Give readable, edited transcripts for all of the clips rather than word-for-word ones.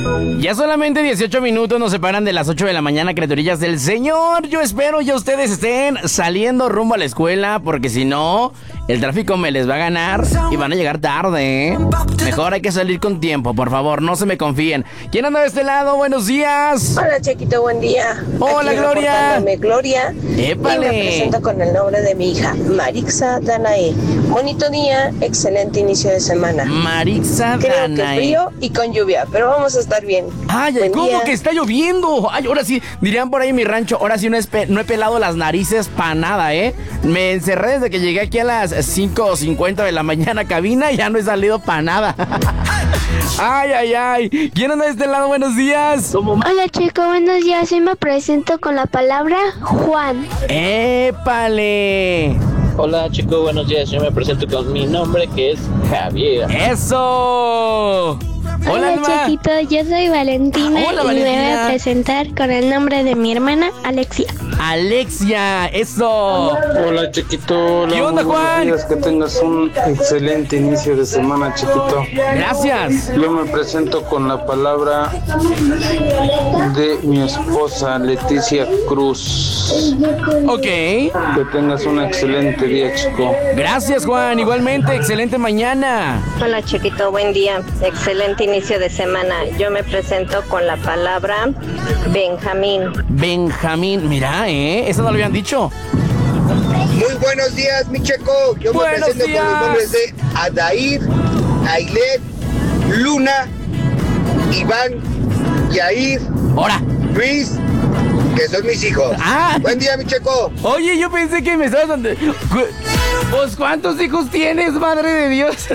Ya solamente 18 minutos nos separan de las 8 de la mañana, criaturillas del Señor. Yo espero ya ustedes estén saliendo rumbo a la escuela, porque si no, el tráfico me les va a ganar y van a llegar tarde, ¿eh? Mejor hay que salir con tiempo, por favor, no se me confíen. ¿Quién anda de este lado? Buenos días. Hola, Chiquito, buen día. Hola, aquí Gloria. Gloria. ¡Épale! Y me presento con el nombre de mi hija, Marixa Danae. Bonito día, excelente inicio de semana. Marixa Creo que Danae. frío y con lluvia, pero vamos a estar bien. Ay, Buen ¿cómo día. que está lloviendo? Ay, ahora sí, dirían por ahí en mi rancho, ahora sí no he pelado las narices para nada, ¿eh? Me encerré desde que llegué aquí a las 5:50 de la mañana a cabina y ya no he salido para nada. Ay, ay, ay. ¿Quién anda de este lado? Buenos días. Hola chico, buenos días. Hoy me presento con la palabra Juan. ¡Épale! Hola chicos, buenos días. Yo me presento con mi nombre que es Javier. ¡Eso! Hola, Alma. chiquito, yo soy Valentina. Hola, y me voy Valentina. a presentar con el nombre de mi hermana Alexia. Alexia, eso. Hola chiquito, hola, ¿Qué onda, muy buenos Juan? días, que tengas un excelente inicio de semana, chiquito. Gracias. Yo me presento con la palabra de mi esposa Leticia Cruz. Ok. Que tengas un excelente día, chico. Gracias, Juan. Igualmente, excelente mañana. Hola, Chiquito, buen día. Excelente inicio de semana. Yo me presento con la palabra Benjamín. Benjamín, mira, eso no lo habían dicho. Muy buenos días, mi Checo. Yo Buenos me presento días. con los nombres de Adair, Ailet, Luna, Iván, Yair, Ahora. Luis, que son mis hijos. Ah. Buen día, mi Checo. Oye, yo pensé que me estabas... Pues, ¿cuántos hijos tienes, madre de Dios?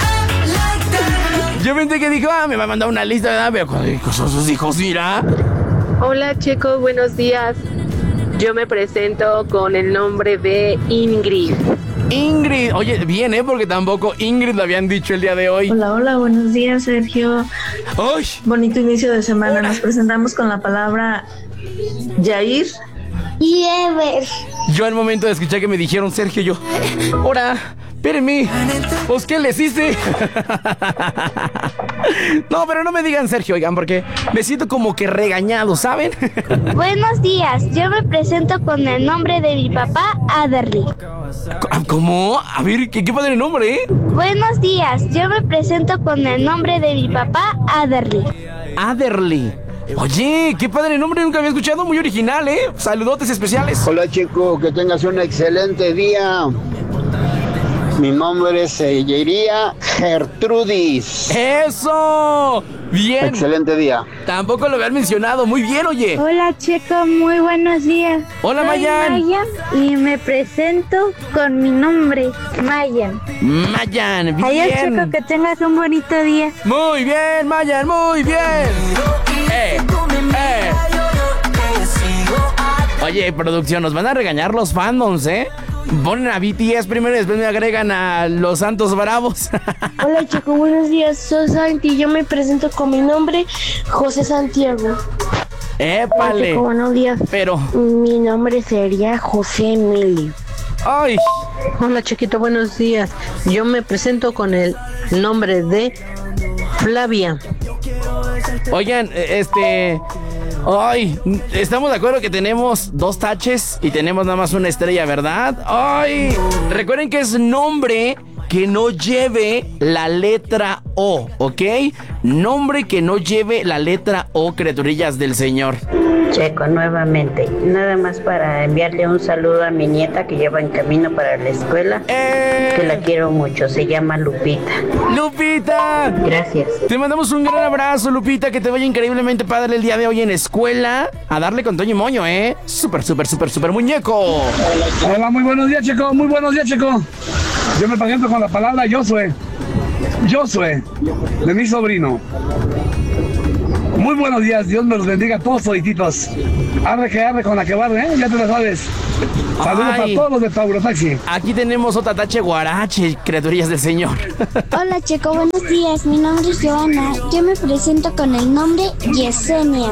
Yo pensé que dijo, me va a mandar una lista, ¿verdad? Pero ¿cuántos son sus hijos, mira? Hola chicos, buenos días. Yo me presento con el nombre de Ingrid. Ingrid. Oye, bien, porque tampoco Ingrid lo habían dicho el día de hoy. Hola, hola, buenos días, Sergio. ¡Ay! Bonito inicio de semana. Nos presentamos con la palabra Yair. Y Ever. Yo al momento de escuchar que me dijeron Sergio, yo... ¡Hora! Espérenme, pues ¿qué les hice? No, pero no me digan Sergio, oigan, porque me siento como que regañado, ¿saben? Buenos días. Yo me presento con el nombre de mi papá Aderly. ¿Cómo? A ver, ¿qué padre nombre, eh? Buenos días. Yo me presento con el nombre de mi papá Aderly. Aderly. Oye, qué padre nombre, nunca había escuchado, muy original, ¿eh? Saludotes especiales. Hola, Checo, que tengas un excelente día. Mi nombre es Yería Gertrudis. ¡Eso! Bien. Excelente día. Tampoco lo habían mencionado, muy bien, oye. Hola chico, muy buenos días. Hola, Soy Mayan. Mayan y me presento con mi nombre, Mayan. Mayan, bien. Adiós chico, que tengas un bonito día. Muy bien, Mayan, muy bien. Oye, producción, nos van a regañar los fandoms, ¿eh? Ponen a BTS primero y después me agregan a los Santos Bravos. Hola chico, buenos días. Soy Santi y yo me presento con mi nombre, José Santiago. Hola ¡Épale! chico, buenos días. Pero, Mi nombre sería José Emilio. ¡ay! Hola chiquito, buenos días. Yo me presento con el nombre de Flavia. Oigan, ay, estamos de acuerdo que tenemos 2 taches y tenemos nada más una estrella, ¿verdad? Ay, recuerden que es nombre que no lleve la letra O, ¿ok? Nombre que no lleve la letra O, criaturillas del Señor. Checo, nuevamente, nada más para enviarle un saludo a mi nieta que lleva en camino para la escuela, que la quiero mucho, se llama Lupita. ¡Lupita! Gracias. Te mandamos un gran abrazo, Lupita, que te vaya increíblemente padre el día de hoy en escuela. A darle con Toño y Moño, ¿eh? Súper, súper, súper, súper muñeco. Hola, muy buenos días, Checo. Muy buenos días, Checo. Yo me presento con la palabra Josué, de mi sobrino. Muy buenos días, Dios me los bendiga a todos todititos. Arre que arre con la que barre, ¿eh? Ya te lo sabes. Saludos para todos los de Taurataxi. Aquí tenemos otra tache guarache, criaturillas del Señor. Hola Checo, buenos días. Mi nombre es Joana. Yo me presento con el nombre Yesenia.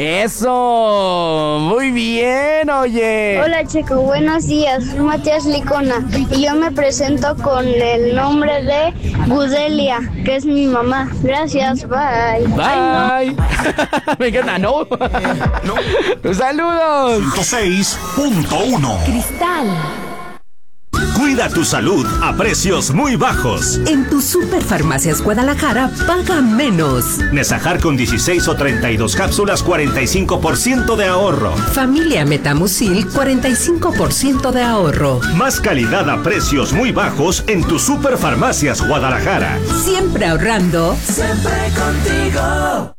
¡Eso! Muy bien, oye. Hola Checo, buenos días. Soy Matías Licona y yo me presento con el nombre de Gudelia, que es mi mamá. Gracias, bye. Bye. Me encanta, ¿no? ¡Saludos! 106.1 Cristal. Cuida tu salud a precios muy bajos. En tu Superfarmacias Guadalajara paga menos. Nesajar con 16 o 32 cápsulas, 45% de ahorro. Familia Metamucil, 45% de ahorro. Más calidad a precios muy bajos en tu Superfarmacias Guadalajara. Siempre ahorrando. Siempre contigo.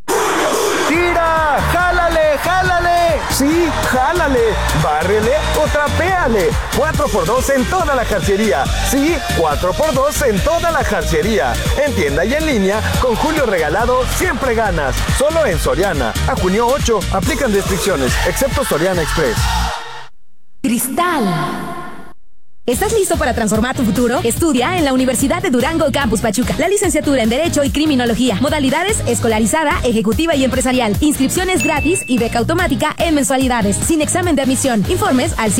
¡Tira! ¡Jálale! ¡Jálale! Sí, jálale, bárrele o trapéale. 4x2 en toda la jarciería. Sí, 4x2 en toda la jarciería. En tienda y en línea, con Julio Regalado siempre ganas. Solo en Soriana. A junio 8, aplican restricciones, excepto Soriana Express. Cristal. ¿Estás listo para transformar tu futuro? Estudia en la Universidad de Durango Campus Pachuca. La licenciatura en Derecho y Criminología. Modalidades escolarizada, ejecutiva y empresarial. Inscripciones gratis y beca automática en mensualidades. Sin examen de admisión. Informes al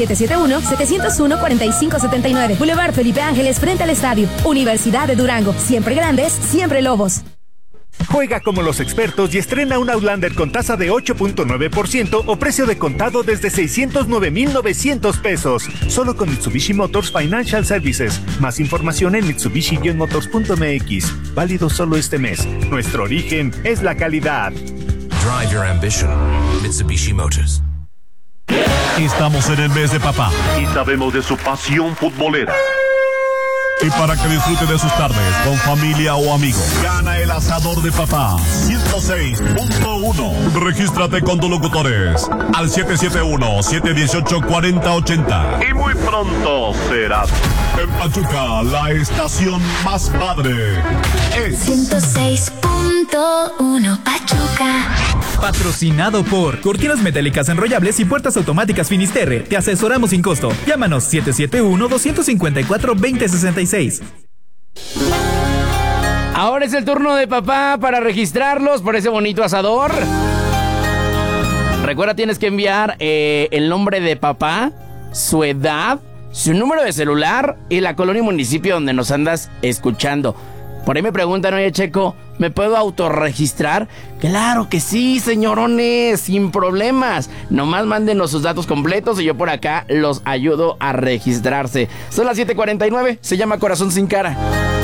771-701-4579. Boulevard Felipe Ángeles frente al estadio. Universidad de Durango. Siempre grandes, siempre lobos. Juega como los expertos y estrena un Outlander con tasa de 8.9% o precio de contado desde 609,900 pesos. Solo con Mitsubishi Motors Financial Services. Más información en mitsubishi-motors.mx. Válido solo este mes. Nuestro origen es la calidad. Drive your ambition. Mitsubishi Motors. Estamos en el mes de papá y sabemos de su pasión futbolera. Y para que disfrute de sus tardes con familia o amigos, gana el asador de papá 106.1. Regístrate con tus locutores al 771-718-4080. Y muy pronto serás en Pachuca, la estación más padre. Es 106.1 Pachuca. Patrocinado por Cortinas Metálicas Enrollables y Puertas Automáticas Finisterre. Te asesoramos sin costo. Llámanos 771-254-2066. Ahora es el turno de papá para registrarlos por ese bonito asador. Recuerda, tienes que enviar el nombre de papá, su edad, su número de celular y la colonia y municipio donde nos andas escuchando. Por ahí me preguntan, oye Checo, ¿me puedo autorregistrar? Claro que sí, señorones, sin problemas. Nomás mándenos sus datos completos y yo por acá los ayudo a registrarse. Son las 7:49, se llama Corazón Sin Cara.